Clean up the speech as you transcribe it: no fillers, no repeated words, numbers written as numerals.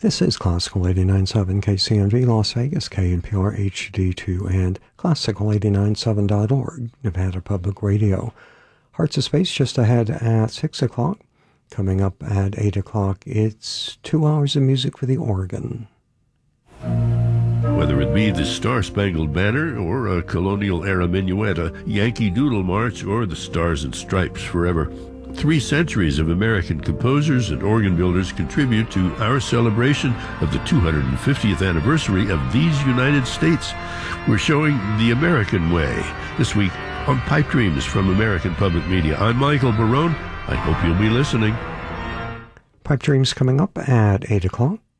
This is Classical 89.7 KCNV Las Vegas, KNPR HD2, and Classical897.org, Nevada Public Radio. Hearts of Space just ahead at 6 o'clock. Coming up at 8 o'clock, it's 2 hours of music for the organ. Whether it be the Star-Spangled Banner or a colonial-era minuet, a Yankee Doodle March, or the Stars and Stripes Forever, 3 centuries of American composers and organ builders contribute to our celebration of the 250th anniversary of these United States. We're showing the American way this week on Pipe Dreams from American Public Media. I'm Michael Barone. I hope you'll be listening. Pipe Dreams coming up at 8 o'clock.